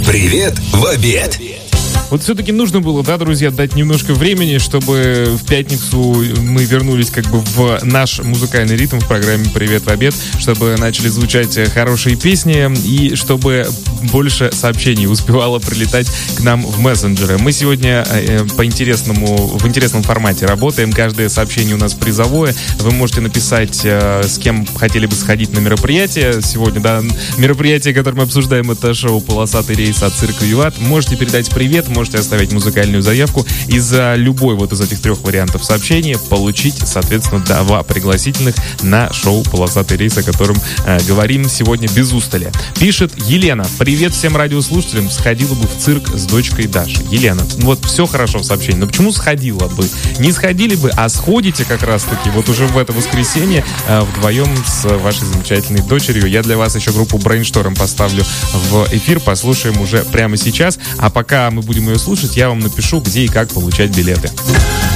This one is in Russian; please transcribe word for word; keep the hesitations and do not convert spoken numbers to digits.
Привет в обед. Вот все-таки нужно было, да, друзья, дать немножко времени, чтобы в пятницу мы вернулись как бы в наш музыкальный ритм в программе «Привет в обед», чтобы начали звучать хорошие песни и чтобы больше сообщений успевало прилетать к нам в мессенджеры. Мы сегодня э, по интересному, в интересном формате работаем. Каждое сообщение у нас призовое. Вы можете написать, э, с кем хотели бы сходить на мероприятие. Сегодня, да, мероприятие, которое мы обсуждаем, это шоу «Полосатый рейс» от цирка «Виват». Можете передать привет, можете оставить музыкальную заявку и за любой вот из этих трех вариантов сообщения получить, соответственно, два пригласительных на шоу «Полосатый рейс», о котором э, говорим сегодня без устали. Пишет Елена: привет всем радиослушателям, сходила бы в цирк с дочкой Дашей. Елена, вот все хорошо в сообщении, но почему сходила бы? Не сходили бы, а сходите как раз-таки вот уже в это воскресенье э, вдвоем с вашей замечательной дочерью. Я для вас еще группу Brainstorm поставлю в эфир, послушаем уже прямо сейчас, а пока мы будем ее слушать, я вам напишу, где и как получать билеты.